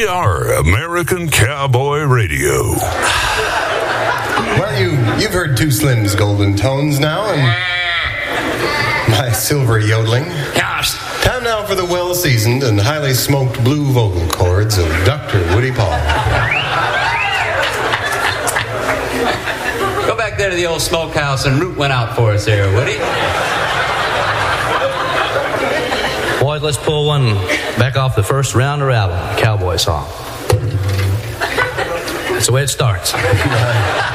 We are American Cowboy Radio. Well, you've heard Two Slim's golden tones now, and my silvery yodeling. Gosh. Time now for the well-seasoned and highly smoked blue vocal cords of Dr. Woody Paul. Go back there to the old smokehouse and root one out for us there, Woody. Boys, let's pull one back off the first round of album, Cowboy Song. That's the way it starts.